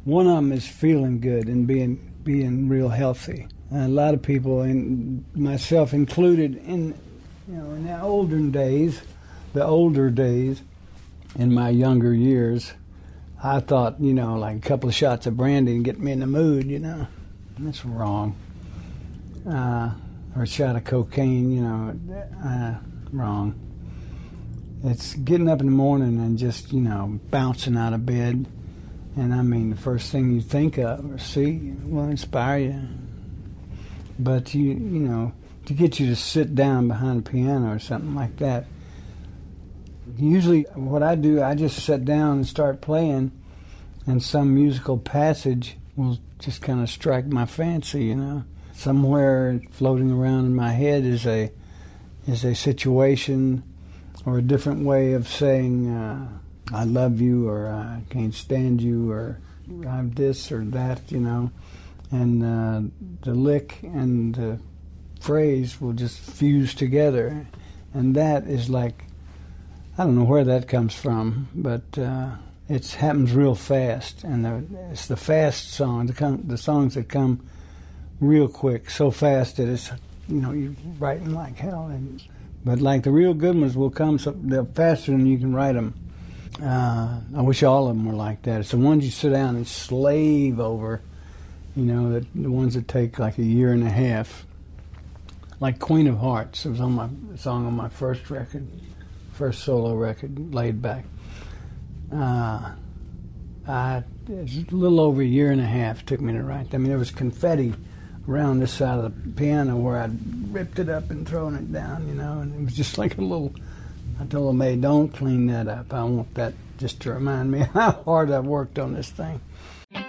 One of them is feeling good and being real healthy. A lot of people, and myself included, in the older days, in my younger years, I thought, like a couple of shots of brandy and get me in the mood, That's wrong. Or a shot of cocaine, wrong. It's getting up in the morning and just, bouncing out of bed. And I mean, the first thing you think of or see will inspire you. But, to get you to sit down behind a piano or something like that, usually what I do, I just sit down and start playing, and some musical passage will just kind of strike my fancy, Somewhere floating around in my head is a situation or a different way of saying, I love you, or I can't stand you, or I'm this or that, And the lick and the phrase will just fuse together. And that is like, I don't know where that comes from, but it happens real fast. And it's the fast songs, the songs that come real quick, so fast that it's, you're writing like hell. But like the real good ones will come they're faster than you can write them. I wish all of them were like that. It's the ones you sit down and slave over, the ones that take like a year and a half. Like Queen of Hearts, it was a song on my first solo record, Laid Back. It was a little over a year and a half it took me to write. I mean, there was confetti around this side of the piano where I'd ripped it up and thrown it down, and it was just like a little. I told the maid, don't clean that up. I want that just to remind me how hard I've worked on this thing.